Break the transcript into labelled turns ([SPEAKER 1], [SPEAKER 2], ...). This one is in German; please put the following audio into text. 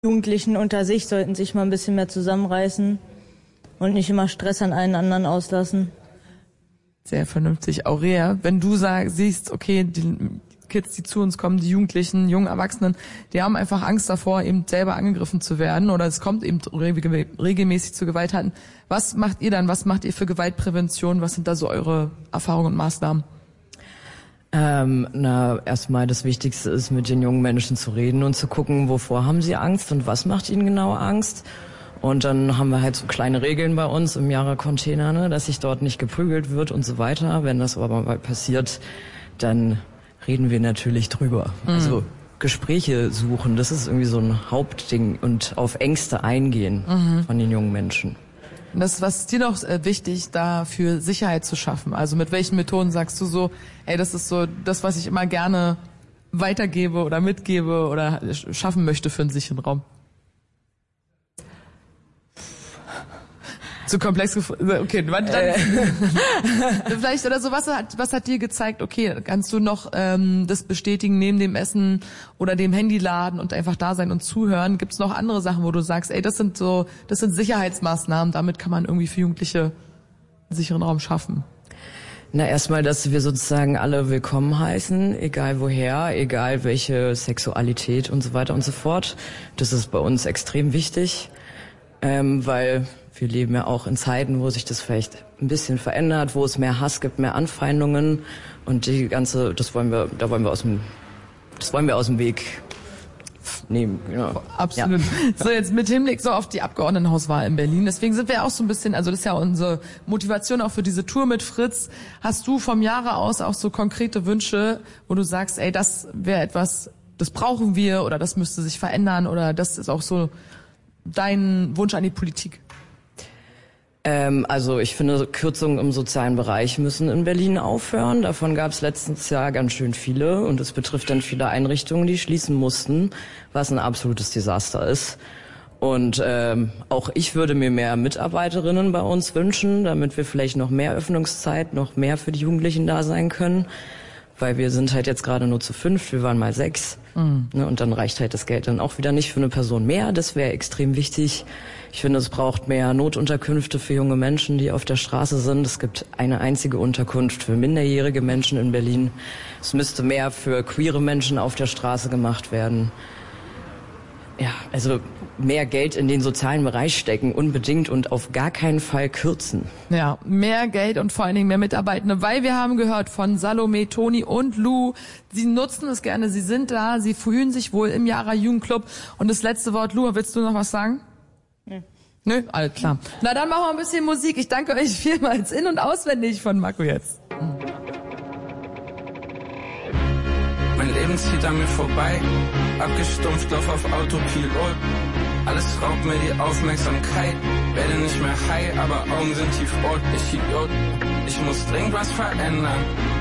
[SPEAKER 1] Jugendlichen unter sich sollten sich mal ein bisschen mehr zusammenreißen und nicht immer Stress an einen anderen auslassen.
[SPEAKER 2] Sehr vernünftig. Aurea, wenn du siehst, okay, die Kids, die zu uns kommen, die Jugendlichen, jungen Erwachsenen, die haben einfach Angst davor, eben selber angegriffen zu werden oder es kommt eben regelmäßig zu Gewalttaten. Was macht ihr dann? Was macht ihr für Gewaltprävention? Was sind da so eure Erfahrungen und Maßnahmen?
[SPEAKER 3] Erstmal das Wichtigste ist, mit den jungen Menschen zu reden und zu gucken, wovor haben sie Angst und was macht ihnen genau Angst. Und dann haben wir halt so kleine Regeln bei uns im Jara-Container, ne, dass sich dort nicht geprügelt wird und so weiter. Wenn das aber mal passiert, dann reden wir natürlich drüber. Also Gespräche suchen, das ist irgendwie so ein Hauptding und auf Ängste eingehen von den jungen Menschen.
[SPEAKER 2] Was ist dir noch wichtig, da für Sicherheit zu schaffen? Also mit welchen Methoden sagst du so, ey, das ist so das, was ich immer gerne weitergebe oder mitgebe oder schaffen möchte für einen sicheren Raum? Zu komplex okay, dann vielleicht oder so, was hat dir gezeigt, okay, kannst du noch das bestätigen neben dem Essen oder dem Handyladen und einfach da sein und zuhören? Gibt's noch andere Sachen, wo du sagst, ey, das sind Sicherheitsmaßnahmen, damit kann man irgendwie für Jugendliche einen sicheren Raum schaffen?
[SPEAKER 3] Erstmal, dass wir sozusagen alle willkommen heißen, egal woher, egal welche Sexualität und so weiter und so fort. Das ist bei uns extrem wichtig, weil wir leben ja auch in Zeiten, wo sich das vielleicht ein bisschen verändert, wo es mehr Hass gibt, mehr Anfeindungen und das wollen wir aus dem Weg nehmen. Genau.
[SPEAKER 2] Absolut. Ja. So, jetzt mit Hinblick so auf die Abgeordnetenhauswahl in Berlin. Deswegen sind wir auch so ein bisschen, also das ist ja unsere Motivation auch für diese Tour mit Fritz. Hast du vom Jahre aus auch so konkrete Wünsche, wo du sagst, ey, das wäre etwas, das brauchen wir oder das müsste sich verändern oder das ist auch so dein Wunsch an die Politik?
[SPEAKER 3] Also ich finde, Kürzungen im sozialen Bereich müssen in Berlin aufhören. Davon gab es letztes Jahr ganz schön viele und es betrifft dann viele Einrichtungen, die schließen mussten, was ein absolutes Desaster ist. Und auch ich würde mir mehr Mitarbeiterinnen bei uns wünschen, damit wir vielleicht noch mehr Öffnungszeit, noch mehr für die Jugendlichen da sein können. Weil wir sind halt jetzt gerade nur zu 5, wir waren mal 6. Ne, und dann reicht halt das Geld dann auch wieder nicht für eine Person mehr. Das wäre extrem wichtig. Ich finde, es braucht mehr Notunterkünfte für junge Menschen, die auf der Straße sind. Es gibt eine einzige Unterkunft für minderjährige Menschen in Berlin. Es müsste mehr für queere Menschen auf der Straße gemacht werden. Ja, also mehr Geld in den sozialen Bereich stecken, unbedingt und auf gar keinen Fall kürzen.
[SPEAKER 2] Ja, mehr Geld und vor allen Dingen mehr Mitarbeitende, weil wir haben gehört von Salome, Toni und Lou, sie nutzen es gerne, sie sind da, sie fühlen sich wohl im Jara Jugendclub. Und das letzte Wort, Lou, willst du noch was sagen? Nee. Nö, alles klar. Na, dann machen wir ein bisschen Musik. Ich danke euch vielmals in- und auswendig von Marco jetzt.
[SPEAKER 4] Mein Leben zieht an mir vorbei, abgestumpft, lauf auf Autopilot. Alles raubt mir die Aufmerksamkeit, werde nicht mehr high, aber Augen sind tiefrot. Ich Idiot, ich muss dringend was verändern.